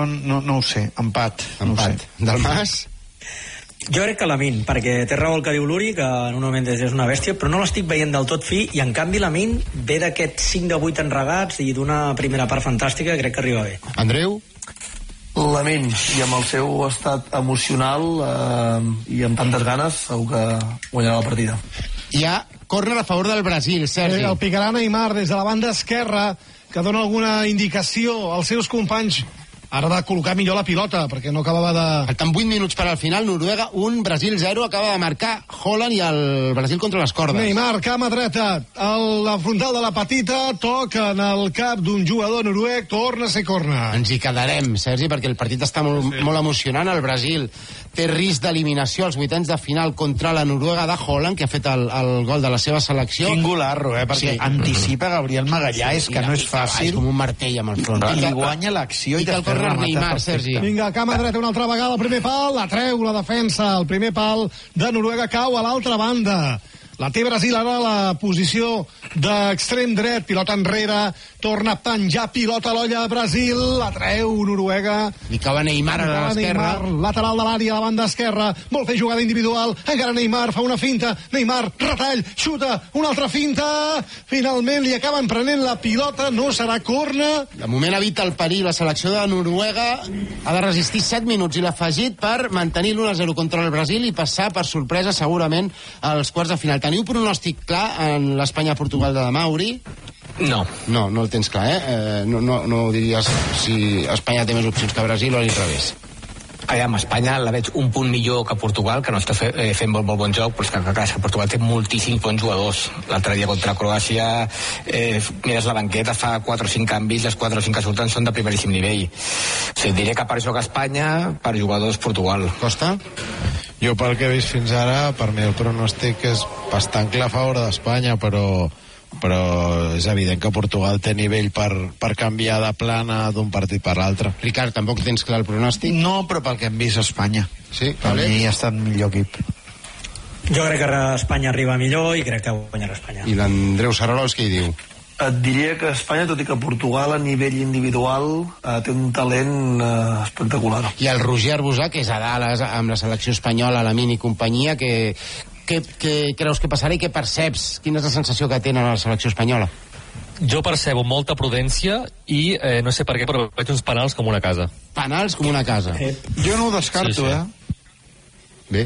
jo no ho sé, empat. Del Mas? Jo crec que Lamine, perquè té raó el que diu l'Uri, que Nuno Mendes és una bèstia, però no l'estic veient del tot fi, i en canvi Lamine ve d'aquests 5 de 8 enregats i d'una primera part fantàstica, crec que arriba bé. Andreu? Lamine, i amb el seu estat emocional i amb tantes ganes, segur que guanyarà la partida. Hi ha córner a favor del Brasil, Sergi. El picarà Neymar des de la banda esquerra, que dona alguna indicació als seus companys. Ara ha de col·locar millor la pilota, perquè no acabava de... Falten 8 minuts per al final, Noruega 1, Brasil 0, acaba de marcar Haaland i el Brasil contra les cordes. Neymar, cama dreta, la frontal de la petita, toca en el cap d'un jugador noruec, torna a ser corna. Ens hi quedarem, Sergi, perquè el partit està molt emocionant. El Brasil té risc d'eliminació als vuitens de final contra la Noruega de Haaland, que ha fet el gol de la seva selecció. Quin golarro, perquè anticipa Gabriel Magallà, és que no és fàcil. És com un martell amb el front. I guanya l'acció i després Neymar, Sergi. Vinga, cama dreta una altra vegada, el primer pal, la treu la defensa, el primer pal de Noruega cau a l'altra banda. La té Brasil ara a la posició d'extrem dret, pilota enrere, torna a penjar, pilota a l'olla a Brasil, la treu Noruega. Li cau a Neymar a l'esquerra. Lateral de l'àrea, a la banda esquerra, vol fer jugada individual, encara Neymar fa una finta, Neymar, retall, xuta, una altra finta, finalment li acaben prenent la pilota, no serà corna. De moment evita el perill, la selecció de Noruega ha de resistir 7 minuts i l'ha afegit per mantenir l'1-0 contra el Brasil i passar per sorpresa segurament als quarts de final. Teniu pronòstic clar en l'Espanya-Portugal de demà, Uri? No. No el tens clar, No diries si Espanya té més opcions que Brasil o a l'inrevés. Aviam, Espanya la veig un punt millor que Portugal, que no està fent molt bon joc, però és que Portugal té moltíssims bons jugadors. L'altre dia contra Croàcia mires la banqueta, fa 4 o 5 canvis, les 4 o 5 que surten són de primeríssim nivell. O sigui, diré que per joc a Espanya, per jugadors Portugal. Costa? Jo pel que he vist fins ara, per mi el pronòstic és bastant clar a favor d'Espanya, però és evident que Portugal té nivell per canviar de plana d'un partit per l'altre. Ricard, tampoc tens clar el pronòstic? No, però pel que hem vist Espanya. Sí, per mi ha estat millor equip. Jo crec que Espanya arriba millor i crec que guanyarà Espanya. I l'Andreu Sarolos què hi diu? Et diria que Espanya, tot i que Portugal a nivell individual té un talent espectacular. I el Roger Arbusà, que és a dalt amb la selecció espanyola, la Mini companyia, què creus que passarà i què perceps? Quina és la sensació que tenen a la selecció espanyola? Jo percebo molta prudència i no sé per què, però veig uns penals com una casa. Penals com una casa. Jo no ho descarto, Bé.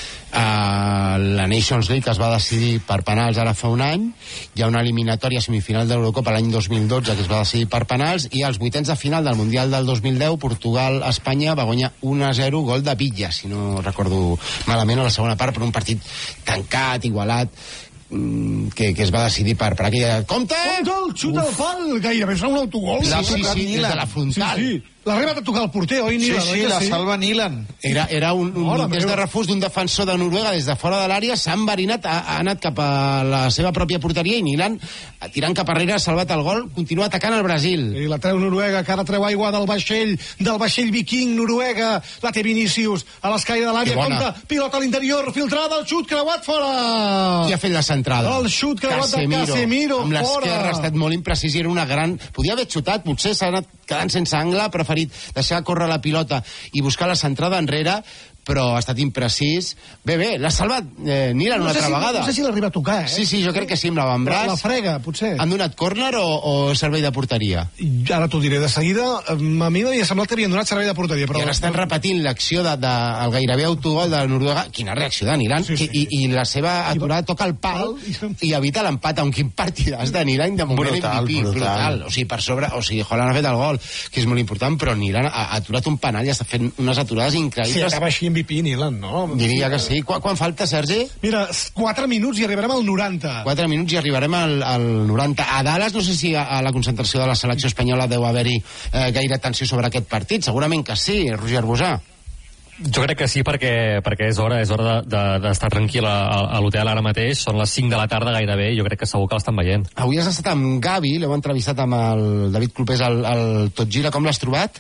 La Nations League es va decidir per penals ara fa un any, hi ha una eliminatòria semifinal de l'Eurocopa l'any 2012 que es va decidir per penals, i als vuitens de final del Mundial del 2010 Portugal-Espanya va guanyar 1-0, gol de Villa, si no recordo malament, a la segona part, per un partit tancat, igualat, que es va decidir per aquella... Compte! El xut al pal, gairebé serà un autogol. Sí, des de la frontal. Sí. L'ha arribat a tocar el porter, oi, Nilan? Sí, la salva Nilan. Era un des de refús d'un defensor de Noruega des de fora de l'àrea, s'ha enverinat, ha anat cap a la seva pròpia porteria i Nilan, tirant cap arrere, ha salvat el gol, continua atacant el Brasil. I la treu Noruega, que ara treu aigua del vaixell viking Noruega, la té Vinícius, a l'escai de l'àrea, compta, pilota a l'interior, filtrada, el xut creuat fora! Qui ha fet la centrada? El xut creuat de Casemiro, amb fora! Amb l'esquerra ha estat molt imprecís i era una gran... Podia haver xutat, potser s'ha anat quedant sense angle, ha preferit deixar córrer la pilota i buscar la centrada enrere, però ha estat imprecís. Bé, l'ha salvat Nilan una altra vegada. No sé si l'arriba a tocar, Sí, jo crec que sí, amb l'avantbraç. La frega, potser. Han donat córner o servei de porteria? Ara t'ho diré de seguida. A mi m'havia semblat que havien donat servei de porteria. Però... I ara estan repetint l'acció del gairebé autogol de Noruega. Quina reacció de Nilan. I la seva aturada toca el pal i evita l'empat. Quin partidàs de Nilan, de moment brutal. O sigui, per sobre, Haaland ha fet el gol, que és molt important, però Nilan ha aturat un penal i està fent unes aturades increïbles. Sí, acaba així MVP Nilan, no? Diria que sí. Quan falta, Sergi? Mira, 4 minuts i arribarem al 90. 4 minuts i arribarem al 90. A Dallas, no sé si a la concentració de la selecció espanyola deu haver-hi gaire tensió sobre aquest partit. Segurament que sí, Roger Arbusà. Jo crec que sí, perquè és hora d'estar tranquil a l'hotel ara mateix. Són les 5 de la tarda gairebé i jo crec que segur que l'estan veient. Avui has estat amb Gavi, l'heu entrevistat amb el David Clopés al Tot Gira. Com l'has trobat?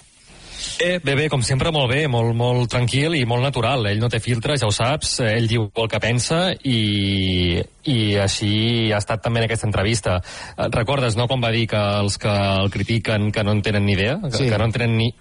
Bé, com sempre, molt bé, molt tranquil i molt natural. Ell no té filtres, ja ho saps, ell diu el que pensa i així ha estat també en aquesta entrevista. Recordes, no?, quan va dir que els que el critiquen que no en tenen ni idea, que no en tenen